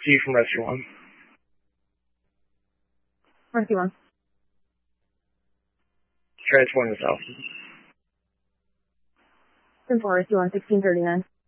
you from Rescue 1. Rescue 1. Transporting south. 10-4, Rescue 1, 1639.